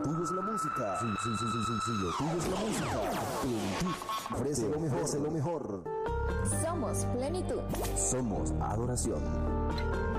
tuyo es la música. Si lo tuyo es la música. Plenitud. Ofrece lo mejor, ofrece lo mejor. Somos plenitud. Somos adoración.